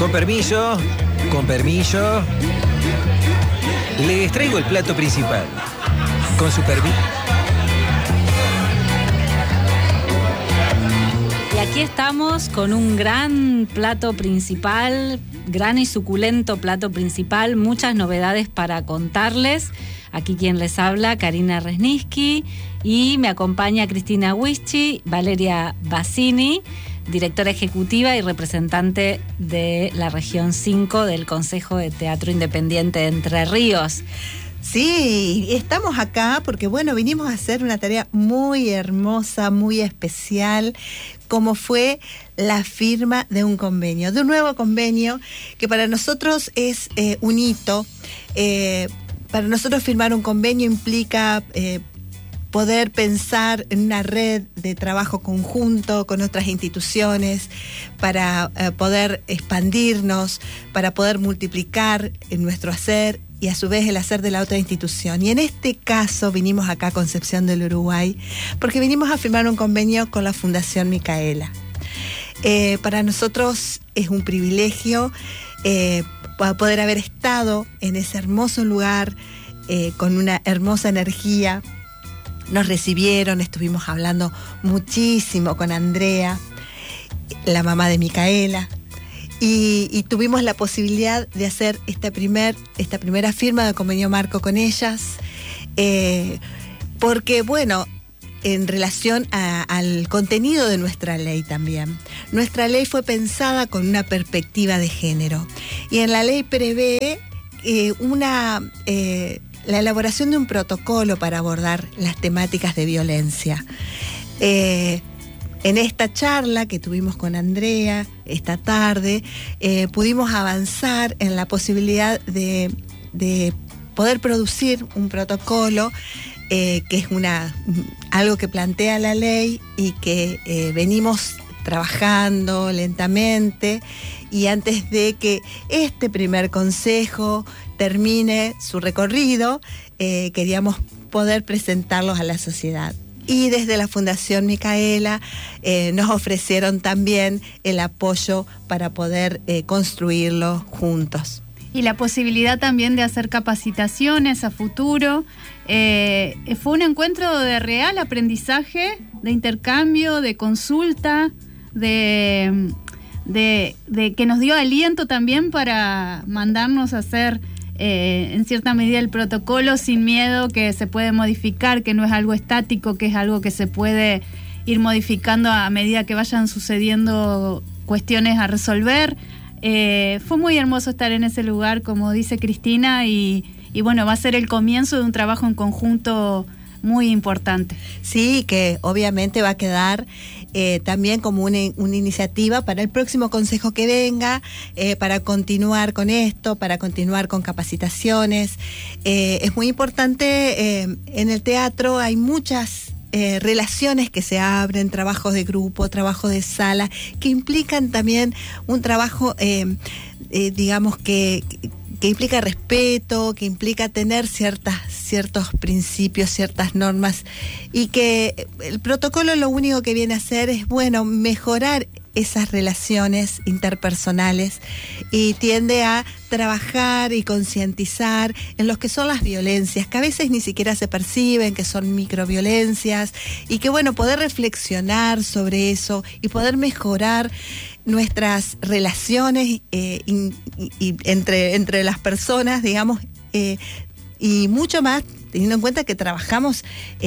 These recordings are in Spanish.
Con permiso, les traigo el plato principal. Con su permiso. Y aquí estamos con un gran plato principal, gran y suculento plato principal, muchas novedades para contarles. Aquí quien les habla, Karina Resniski, y me acompaña Cristina Wischi, Valeria Bassini, directora ejecutiva y representante de la región 5 del Consejo de Teatro Independiente de Entre Ríos. Sí, estamos acá porque, bueno, vinimos a hacer una tarea muy hermosa, muy especial, como fue la firma de un convenio, de un nuevo convenio que para nosotros es un hito. Para nosotros firmar un convenio implica poder pensar en una red de trabajo conjunto con otras instituciones para poder expandirnos, para poder multiplicar en nuestro hacer y a su vez el hacer de la otra institución. Y en este caso vinimos acá a Concepción del Uruguay porque vinimos a firmar un convenio con la Fundación Micaela. Para nosotros es un privilegio poder haber estado en ese hermoso lugar con una hermosa energía. Nos recibieron, estuvimos hablando muchísimo con Andrea, la mamá de Micaela, y tuvimos la posibilidad de hacer esta primera firma de convenio marco con ellas, porque, bueno, en relación al contenido de nuestra ley también. Nuestra ley fue pensada con una perspectiva de género, y en la ley prevé la elaboración de un protocolo para abordar las temáticas de violencia. En esta charla que tuvimos con Andrea esta tarde, pudimos avanzar en la posibilidad de poder producir un protocolo que es algo que plantea la ley y que venimos trabajando lentamente, y antes de que este primer consejo termine su recorrido, queríamos poder presentarlos a la sociedad. Y desde la Fundación Micaela nos ofrecieron también el apoyo para poder construirlo juntos. Y la posibilidad también de hacer capacitaciones a futuro. Fue un encuentro de real aprendizaje, de intercambio, de consulta, de que nos dio aliento también para mandarnos a hacer en cierta medida el protocolo sin miedo, que se puede modificar, que no es algo estático, que es algo que se puede ir modificando a medida que vayan sucediendo cuestiones a resolver. Fue muy hermoso estar en ese lugar, como dice Cristina, y bueno, va a ser el comienzo de un trabajo en conjunto muy importante. Sí, que obviamente va a quedar también como una iniciativa para el próximo consejo que venga, para continuar con esto, para continuar con capacitaciones. Es muy importante, en el teatro hay muchas relaciones que se abren, trabajos de grupo, trabajo de sala, que implican también un trabajo, digamos que implica respeto, que implica tener ciertos principios, ciertas normas, y que el protocolo lo único que viene a hacer es, bueno, mejorar esas relaciones interpersonales, y tiende a trabajar y concientizar en lo que son las violencias, que a veces ni siquiera se perciben, que son microviolencias, y que, bueno, poder reflexionar sobre eso y poder mejorar nuestras relaciones y entre las personas, digamos, y mucho más, teniendo en cuenta que trabajamos,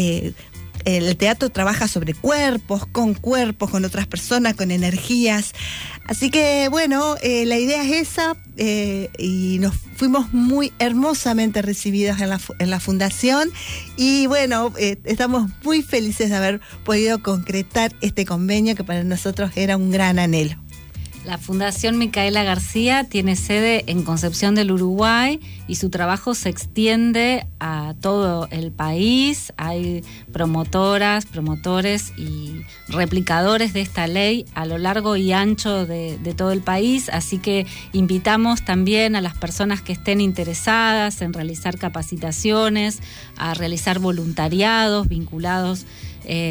el teatro trabaja sobre cuerpos, con otras personas, con energías. Así que, bueno, la idea es esa, y nos fuimos muy hermosamente recibidos en la fundación, y bueno, estamos muy felices de haber podido concretar este convenio que para nosotros era un gran anhelo. La Fundación Micaela García tiene sede en Concepción del Uruguay y su trabajo se extiende a todo el país. Hay promotoras, promotores y replicadores de esta ley a lo largo y ancho de todo el país, así que invitamos también a las personas que estén interesadas en realizar capacitaciones, a realizar voluntariados vinculados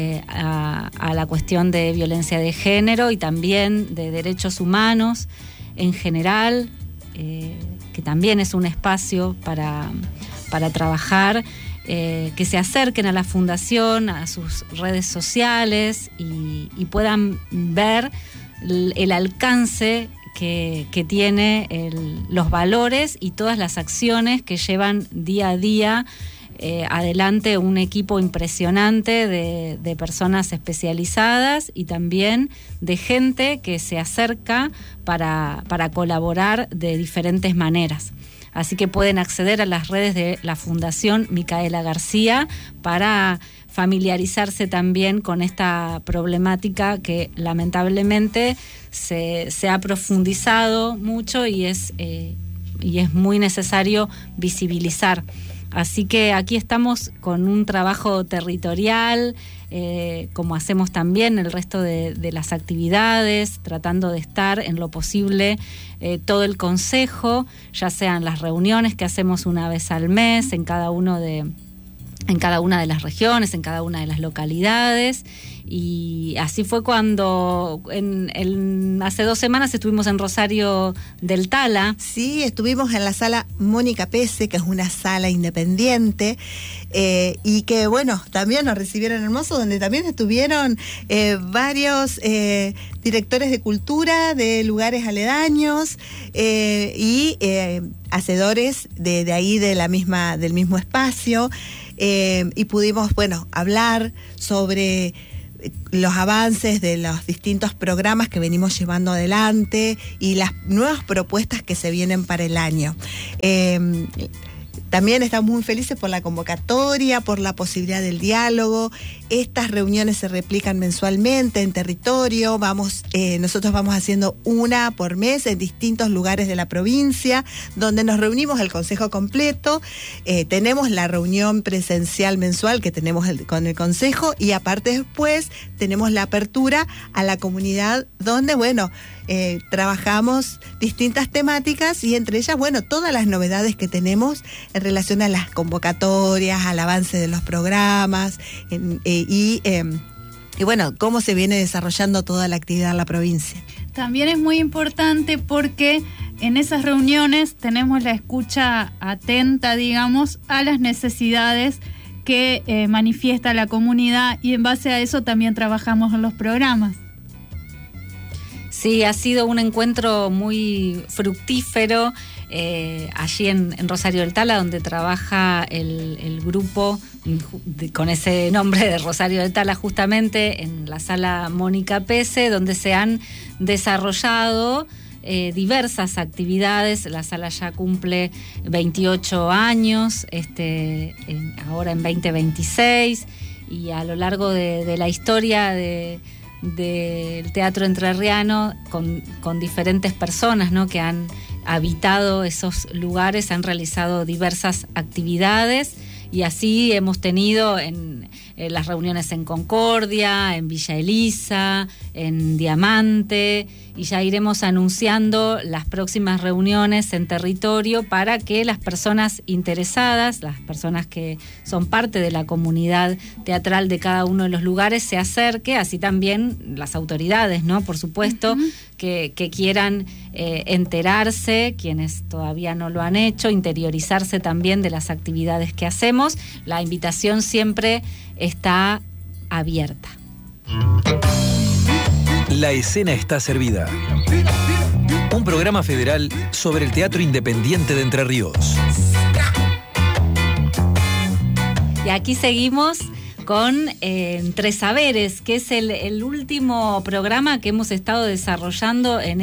a la cuestión de violencia de género y también de derechos humanos. en general, que también es un espacio para trabajar, que se acerquen a la fundación, a sus redes sociales y puedan ver el alcance que tiene los valores y todas las acciones que llevan día a día adelante un equipo impresionante de personas especializadas y también de gente que se acerca para colaborar de diferentes maneras. Así que pueden acceder a las redes de la Fundación Micaela García para familiarizarse también con esta problemática que lamentablemente se ha profundizado mucho y es muy necesario visibilizar. Así que aquí estamos con un trabajo territorial, como hacemos también el resto de las actividades, tratando de estar en lo posible todo el consejo, ya sean las reuniones que hacemos una vez al mes en cada una de las regiones, en cada una de las localidades. Y así fue cuando hace 2 semanas estuvimos en Rosario del Tala. Sí, estuvimos en la sala Mónica Pese, que es una sala independiente, y que bueno, también nos recibieron hermoso, donde también estuvieron varios directores de cultura de lugares aledaños y hacedores de ahí del mismo espacio, y pudimos, hablar sobre los avances de los distintos programas que venimos llevando adelante y las nuevas propuestas que se vienen para el año. También estamos muy felices por la convocatoria, por la posibilidad del diálogo. Estas reuniones se replican mensualmente en territorio. Nosotros vamos haciendo una por mes en distintos lugares de la provincia, donde nos reunimos el consejo completo. Tenemos la reunión presencial mensual que tenemos con el consejo, y aparte después tenemos la apertura a la comunidad, donde trabajamos distintas temáticas, y entre ellas, todas las novedades que tenemos en relación a las convocatorias, al avance de los programas y cómo se viene desarrollando toda la actividad en la provincia. También es muy importante porque en esas reuniones tenemos la escucha atenta, digamos, a las necesidades que manifiesta la comunidad, y en base a eso también trabajamos en los programas. Sí, ha sido un encuentro muy fructífero allí en Rosario del Tala, donde trabaja el grupo con ese nombre de Rosario del Tala, justamente en la sala Mónica Pese, donde se han desarrollado diversas actividades. La sala ya cumple 28 años, ahora en 2026, y a lo largo de la historia del teatro entrerriano, con diferentes personas, ¿no?, que han habitado esos lugares, han realizado diversas actividades, y así hemos tenido en las reuniones en Concordia, en Villa Elisa, en Diamante, y ya iremos anunciando las próximas reuniones en territorio para que las personas interesadas, las personas que son parte de la comunidad teatral de cada uno de los lugares, se acerque, así también las autoridades, ¿no?, por supuesto, que quieran enterarse, quienes todavía no lo han hecho, interiorizarse también de las actividades que hacemos. La invitación siempre está abierta. La escena está servida. Un programa federal sobre el teatro independiente de Entre Ríos. Y aquí seguimos con Entre Saberes, que es el último programa que hemos estado desarrollando en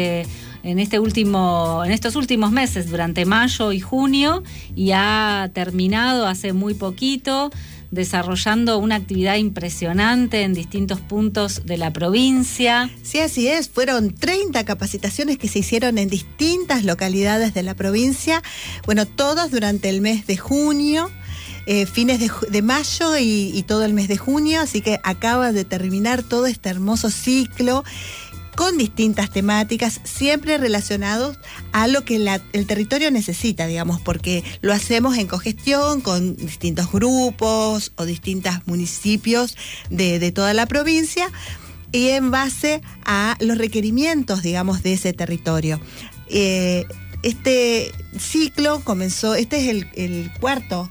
estos últimos meses, durante mayo y junio, y ha terminado hace muy poquito, desarrollando una actividad impresionante en distintos puntos de la provincia. Sí, así es. Fueron 30 capacitaciones que se hicieron en distintas localidades de la provincia. Todas durante el mes de junio, fines de mayo y todo el mes de junio. Así que acaba de terminar todo este hermoso ciclo, con distintas temáticas, siempre relacionados a lo que el territorio necesita, digamos, porque lo hacemos en cogestión con distintos grupos o distintos municipios de toda la provincia. y en base a los requerimientos, digamos, de ese territorio. Este ciclo comenzó, este es el cuarto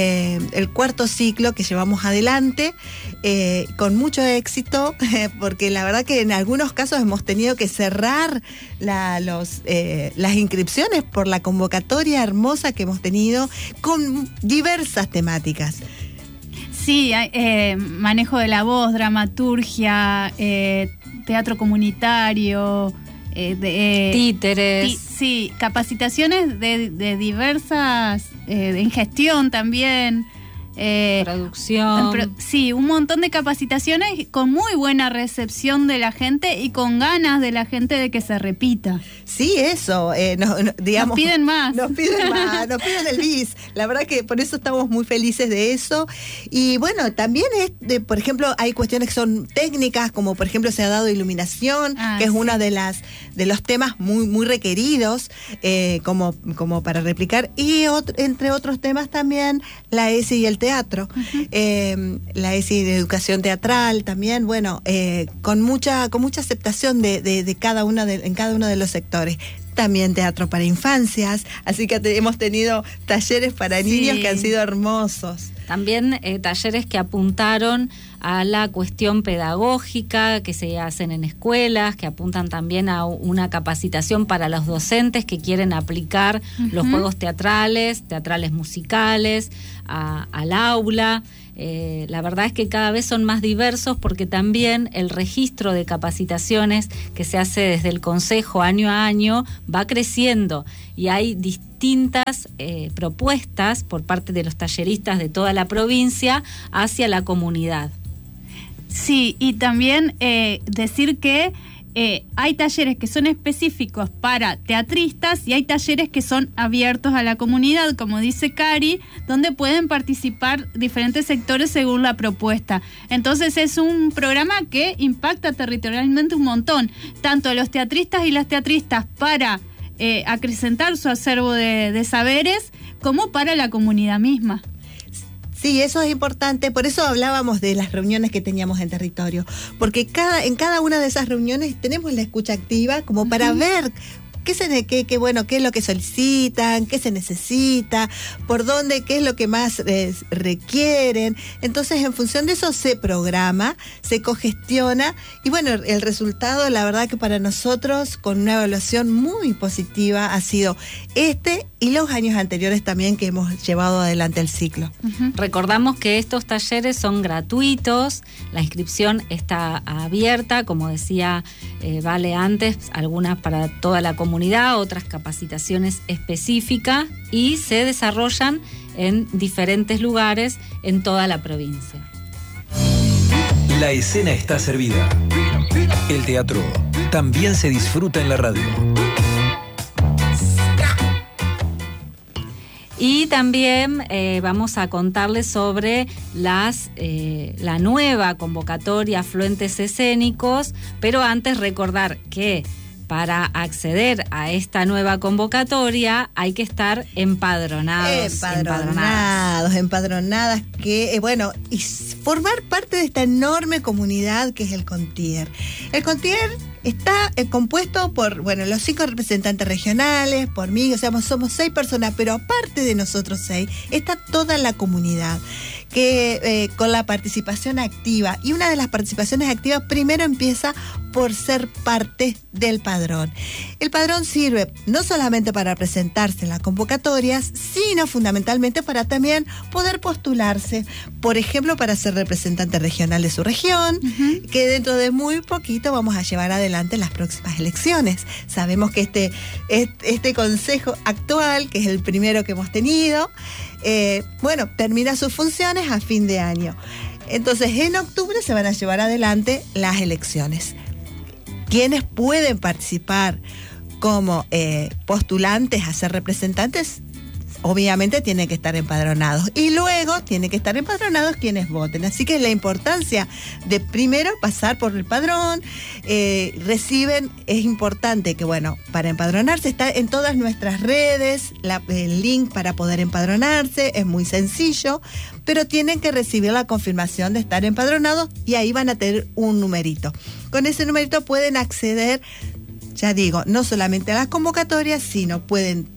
ciclo que llevamos adelante con mucho éxito, porque la verdad que en algunos casos hemos tenido que cerrar las inscripciones por la convocatoria hermosa que hemos tenido con diversas temáticas. Sí, manejo de la voz, dramaturgia, teatro comunitario, títeres. Sí, capacitaciones de diversas, en gestión también. Producción. Sí, un montón de capacitaciones con muy buena recepción de la gente y con ganas de la gente de que se repita. Sí, eso, digamos, nos piden más. Nos piden más, nos piden el bis. La verdad que por eso estamos muy felices de eso. Y bueno, también por ejemplo, hay cuestiones que son técnicas, como por ejemplo se ha dado iluminación, que es uno de los temas muy, muy requeridos, como para replicar. Y entre otros temas también, la ESI y el teatro. La ESI de educación teatral también, bueno, con mucha aceptación de cada uno en cada uno de los sectores. También teatro para infancias, así que hemos tenido talleres para niños que han sido hermosos. También talleres que apuntaron a la cuestión pedagógica que se hacen en escuelas, que apuntan también a una capacitación para los docentes que quieren aplicar los juegos teatrales musicales al aula. La verdad es que cada vez son más diversos, porque también el registro de capacitaciones que se hace desde el Consejo año a año va creciendo, y hay distintas propuestas por parte de los talleristas de toda la provincia hacia la comunidad. Sí, y también decir que hay talleres que son específicos para teatristas y hay talleres que son abiertos a la comunidad, como dice Cari, donde pueden participar diferentes sectores según la propuesta. Entonces es un programa que impacta territorialmente un montón, tanto a los teatristas y las teatristas para acrecentar su acervo de saberes, como para la comunidad misma. Sí, eso es importante, por eso hablábamos de las reuniones que teníamos en territorio, porque en cada una de esas reuniones tenemos la escucha activa como para ver qué es lo que solicitan, qué se necesita, por dónde, qué es lo que más requieren. Entonces, en función de eso se programa, se cogestiona, y bueno, el resultado, la verdad que para nosotros, con una evaluación muy positiva, ha sido y los años anteriores también que hemos llevado adelante el ciclo. Recordamos que estos talleres son gratuitos, la inscripción está abierta, como decía Vale antes, algunas para toda la comunidad, otras capacitaciones específicas, y se desarrollan en diferentes lugares en toda la provincia. La escena está servida. El teatro también se disfruta en la radio. Y también vamos a contarles sobre la nueva convocatoria Afluentes Escénicos, pero antes recordar que para acceder a esta nueva convocatoria hay que estar empadronadas, y formar parte de esta enorme comunidad que es el CONTIER. El CONTIER está compuesto por, los 5 representantes regionales, por mí, somos 6 personas, pero aparte de nosotros 6, está toda la comunidad, que con la participación activa. Y una de las participaciones activas primero empieza por ser parte del padrón. El padrón sirve no solamente para presentarse en las convocatorias, sino fundamentalmente para también poder postularse, por ejemplo, para ser representante regional de su región, que dentro de muy poquito vamos a llevar adelante las próximas elecciones. Sabemos que este consejo actual, que es el primero que hemos tenido, termina sus funciones a fin de año. Entonces, en octubre se van a llevar adelante las elecciones. ¿Quiénes pueden participar como postulantes a ser representantes? obviamente tienen que estar empadronados. Y luego tienen que estar empadronados quienes voten. Así que la importancia de primero pasar por el padrón, reciben, es importante que, bueno, para empadronarse está en todas nuestras redes, el link para poder empadronarse, es muy sencillo, pero tienen que recibir la confirmación de estar empadronados y ahí van a tener un numerito. Con ese numerito pueden acceder, ya digo, no solamente a las convocatorias, sino pueden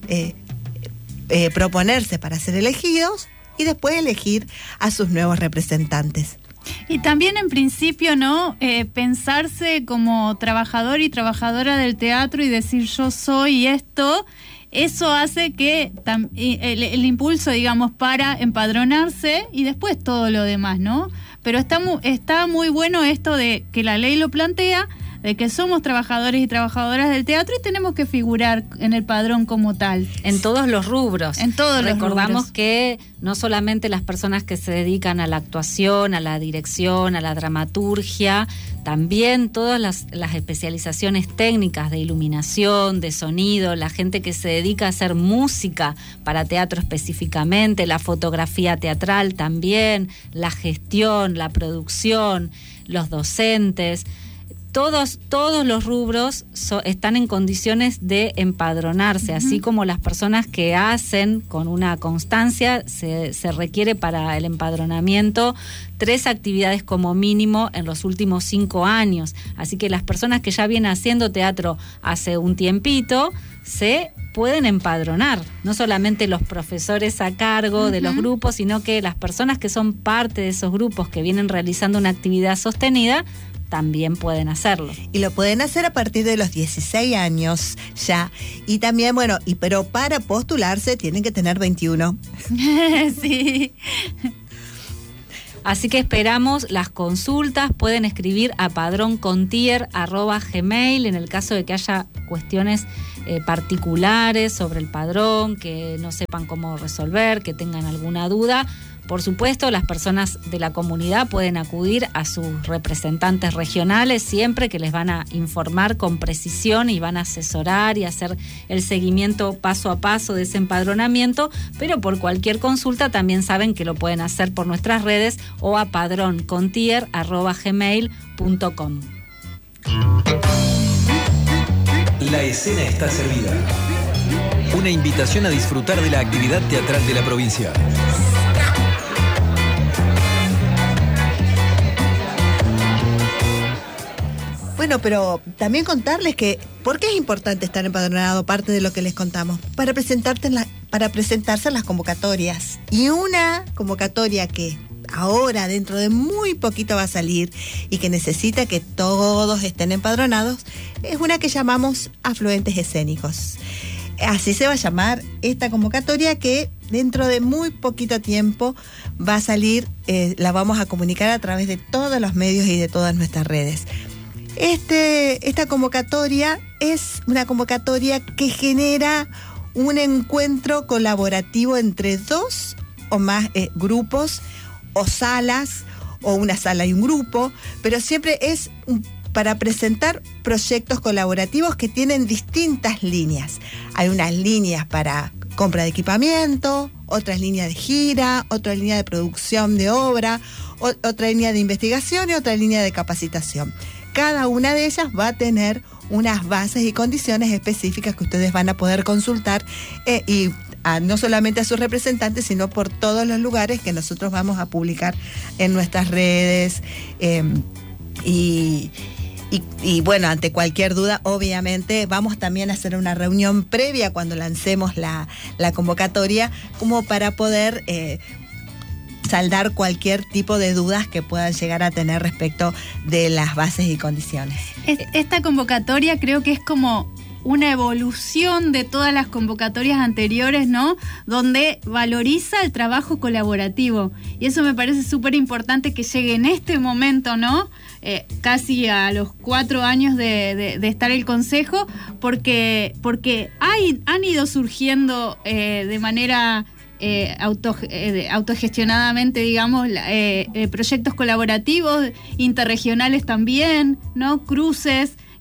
proponerse para ser elegidos y después elegir a sus nuevos representantes. Y también en principio, ¿no? Pensarse como trabajador y trabajadora del teatro y decir yo soy esto, eso hace que el impulso, digamos, para empadronarse y después todo lo demás, ¿no? Pero está muy bueno esto de que la ley lo plantea, de que somos trabajadores y trabajadoras del teatro y tenemos que figurar en el padrón como tal. En todos los rubros. En todos los rubros. Recordamos que no solamente las personas que se dedican a la actuación, a la dirección, a la dramaturgia, también todas las especializaciones técnicas de iluminación, de sonido, la gente que se dedica a hacer música para teatro específicamente, la fotografía teatral también, la gestión, la producción, los docentes. Todos los rubros están en condiciones de empadronarse, así como las personas que hacen con una constancia, se requiere para el empadronamiento 3 actividades como mínimo en los últimos 5 años. Así que las personas que ya vienen haciendo teatro hace un tiempito, se pueden empadronar, no solamente los profesores a cargo de los grupos, sino que las personas que son parte de esos grupos que vienen realizando una actividad sostenida, también pueden hacerlo. Y lo pueden hacer a partir de los 16 años ya. Y también, bueno, pero para postularse tienen que tener 21. Sí. Así que esperamos las consultas, pueden escribir a padroncontier@gmail en el caso de que haya cuestiones particulares sobre el padrón, que no sepan cómo resolver, que tengan alguna duda. Por supuesto, las personas de la comunidad pueden acudir a sus representantes regionales siempre, que les van a informar con precisión y van a asesorar y hacer el seguimiento paso a paso de ese empadronamiento, pero por cualquier consulta también saben que lo pueden hacer por nuestras redes o a padroncontier@gmail.com. La escena está servida. Una invitación a disfrutar de la actividad teatral de la provincia. Bueno, pero también contarles que, ¿por qué es importante estar empadronado? Parte de lo que les contamos, para presentarse en las convocatorias. Y una convocatoria que ahora, dentro de muy poquito va a salir y que necesita que todos estén empadronados, es una que llamamos afluentes escénicos. Así se va a llamar esta convocatoria que dentro de muy poquito tiempo va a salir, la vamos a comunicar a través de todos los medios y de todas nuestras redes. Esta convocatoria es una convocatoria que genera un encuentro colaborativo entre 2 o más grupos o salas, o una sala y un grupo, pero siempre es para presentar proyectos colaborativos que tienen distintas líneas. Hay unas líneas para compra de equipamiento, otras líneas de gira, otra línea de producción de obra, otra línea de investigación y otra línea de capacitación. Cada una de ellas va a tener unas bases y condiciones específicas que ustedes van a poder consultar no solamente a sus representantes, sino por todos los lugares que nosotros vamos a publicar en nuestras redes. Y bueno, ante cualquier duda, obviamente, vamos también a hacer una reunión previa cuando lancemos la convocatoria, como para poder saldar cualquier tipo de dudas que puedan llegar a tener respecto de las bases y condiciones. Esta convocatoria creo que es como una evolución de todas las convocatorias anteriores, ¿no? Donde valoriza el trabajo colaborativo. Y eso me parece súper importante que llegue en este momento, ¿no? Casi a los 4 años de estar el Consejo, porque han ido surgiendo de manera autogestionadamente, digamos, proyectos colaborativos, interregionales también, ¿no? Cruces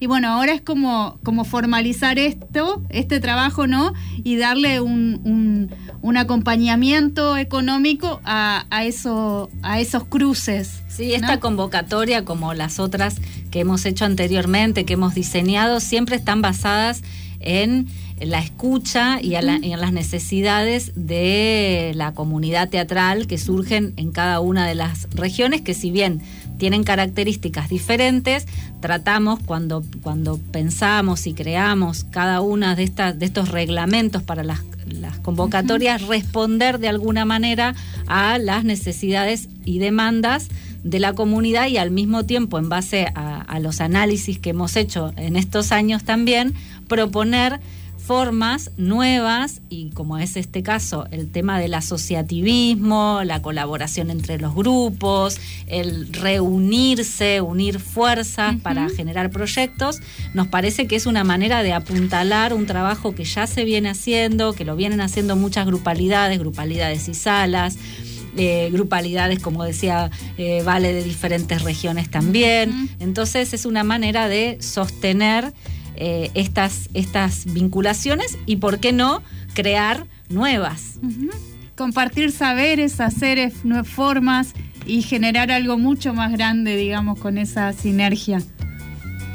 y bueno, ahora es como formalizar este trabajo, ¿no? Y darle un acompañamiento económico a esos cruces. Sí, esta convocatoria, como las otras que hemos hecho anteriormente, que hemos diseñado, siempre están basadas en la escucha y en las necesidades de la comunidad teatral que surgen en cada una de las regiones, que si bien tienen características diferentes, tratamos cuando pensamos y creamos cada una de estos reglamentos para las convocatorias, responder de alguna manera a las necesidades y demandas de la comunidad, y al mismo tiempo, en base a los análisis que hemos hecho en estos años también, proponer formas nuevas, y como es este caso, el tema del asociativismo, la colaboración entre los grupos, el reunirse, unir fuerzas para generar proyectos, nos parece que es una manera de apuntalar un trabajo que ya se viene haciendo, que lo vienen haciendo muchas grupalidades y salas, grupalidades, como decía Vale, de diferentes regiones también. Entonces es una manera de sostener estas vinculaciones y, ¿por qué no?, crear nuevas. Compartir saberes, hacer formas y generar algo mucho más grande, digamos, con esa sinergia.